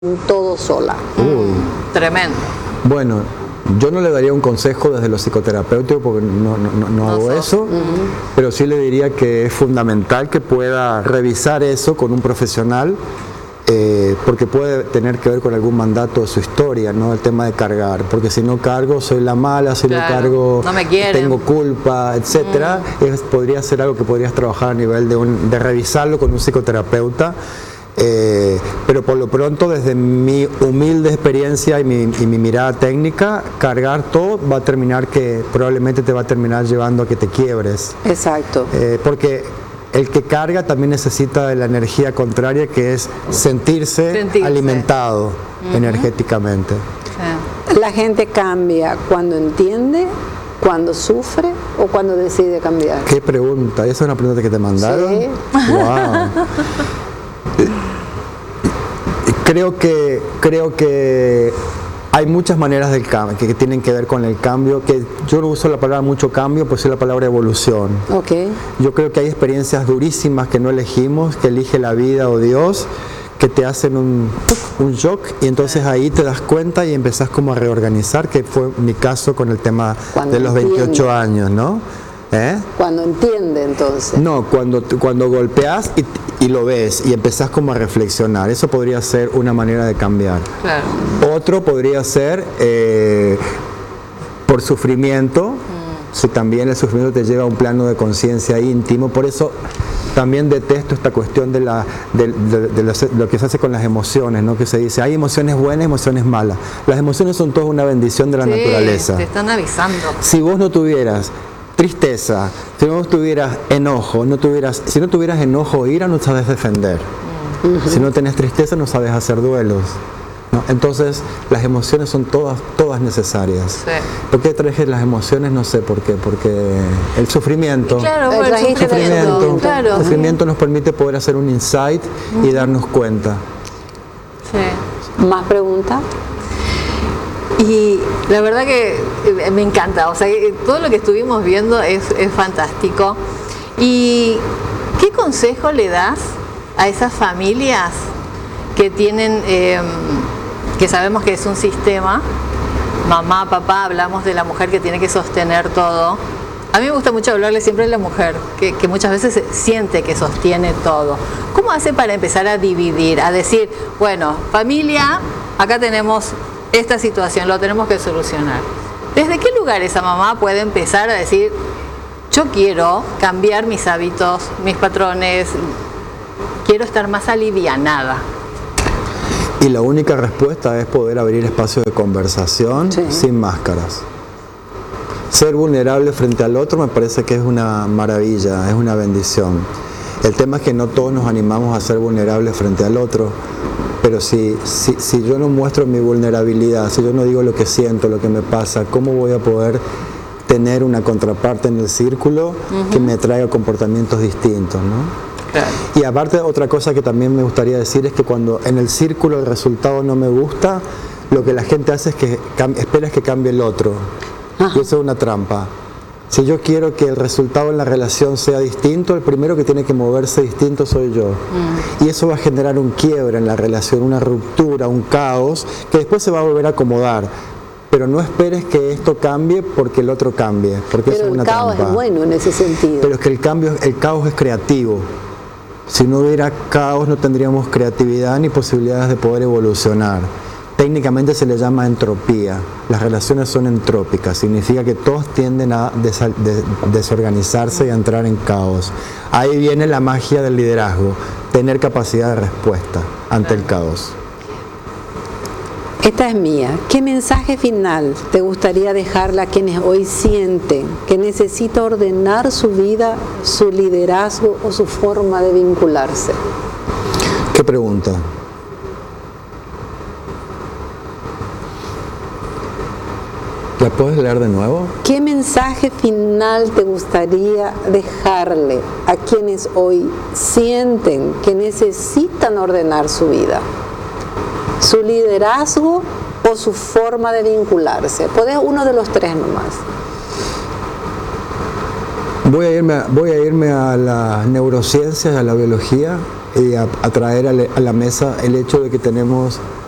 todo sola. Tremendo. Bueno, yo no le daría un consejo desde lo psicoterapéutico porque no hago eso, pero sí le diría que es fundamental que pueda revisar eso con un profesional, porque puede tener que ver con algún mandato de su historia, ¿no? El tema de cargar, porque si no cargo soy la mala, si no cargo no me quieren, tengo culpa, etcétera. Podría ser algo que podrías trabajar a nivel de revisarlo con un psicoterapeuta. Pero por lo pronto, desde mi humilde experiencia y mi mirada técnica, cargar todo va a terminar probablemente te va a terminar llevando a que te quiebres. Exacto. Porque el que carga también necesita de la energía contraria, que es sentirse alimentado energéticamente. Sí. La gente cambia cuando entiende, cuando sufre o cuando decide cambiar. ¿Qué pregunta? ¿Esa es una pregunta que te mandaron? Sí. Wow. Creo que hay muchas maneras del cambio que tienen que ver con el cambio, que yo no uso la palabra mucho cambio, pues la palabra evolución. Okay. Yo creo que hay experiencias durísimas que no elegimos, que elige la vida o Dios, que te hacen un shock, y entonces ahí te das cuenta y empezás como a reorganizar, que fue mi caso con el tema de los 28 años, ¿no? Cuando entiende, entonces. No, cuando golpeas y lo ves y empezás como a reflexionar. Eso podría ser una manera de cambiar. Claro. Otro podría ser por sufrimiento, si también el sufrimiento te lleva a un plano de conciencia íntimo. Por eso también detesto esta cuestión de lo que se hace con las emociones, ¿no? Que se dice, hay emociones buenas y emociones malas. Las emociones son todas una bendición de la naturaleza. Te están avisando. Si vos no tuvieras tristeza, si no tuvieras enojo, si no tuvieras enojo o ira, no sabes defender. Si no tenés tristeza, no sabes hacer duelos, ¿no? Entonces, las emociones son todas necesarias. Sí. ¿Por qué traje las emociones? No sé por qué. Porque el sufrimiento. Claro, el sufrimiento nos permite poder hacer un insight y darnos cuenta. Sí. ¿Más preguntas? Y la verdad que me encanta, o sea, todo lo que estuvimos viendo es fantástico. ¿Y qué consejo le das a esas familias que tienen, que sabemos que es un sistema, mamá, papá, hablamos de la mujer que tiene que sostener todo? A mí me gusta mucho hablarle siempre de la mujer, que muchas veces siente que sostiene todo. ¿Cómo hace para empezar a dividir, a decir, bueno, familia, acá tenemos esta situación, lo tenemos que solucionar? ¿Desde qué lugar esa mamá puede empezar a decir, yo quiero cambiar mis hábitos, mis patrones, quiero estar más alivianada? Y la única respuesta es poder abrir espacios de conversación sin máscaras. Ser vulnerable frente al otro me parece que es una maravilla, es una bendición. El tema es que no todos nos animamos a ser vulnerables frente al otro. Pero si yo no muestro mi vulnerabilidad, si yo no digo lo que siento, lo que me pasa, ¿cómo voy a poder tener una contraparte en el círculo que me traiga comportamientos distintos, ¿no? Claro. Y aparte, otra cosa que también me gustaría decir es que cuando en el círculo el resultado no me gusta, lo que la gente hace es que espera que cambie el otro. Y eso es una trampa. Si yo quiero que el resultado en la relación sea distinto, el primero que tiene que moverse distinto soy yo. Y eso va a generar un quiebre en la relación, una ruptura, un caos, que después se va a volver a acomodar. Pero no esperes que esto cambie porque el otro cambie, porque eso es una trampa. Pero el caos es bueno en ese sentido. Pero es que el caos es creativo. Si no hubiera caos, no tendríamos creatividad ni posibilidades de poder evolucionar. Técnicamente se le llama entropía. Las relaciones son entrópicas, significa que todos tienden a desorganizarse y a entrar en caos. Ahí viene la magia del liderazgo, tener capacidad de respuesta ante el caos. Esta es mía. ¿Qué mensaje final te gustaría dejarle a quienes hoy sienten que necesita ordenar su vida, su liderazgo o su forma de vincularse? ¿Qué pregunta? ¿La puedes leer de nuevo? ¿Qué mensaje final te gustaría dejarle a quienes hoy sienten que necesitan ordenar su vida, su liderazgo o su forma de vincularse? Podés uno de los tres nomás. Voy a irme a las neurociencias, a la biología, y a traer a la mesa el hecho de que tenemos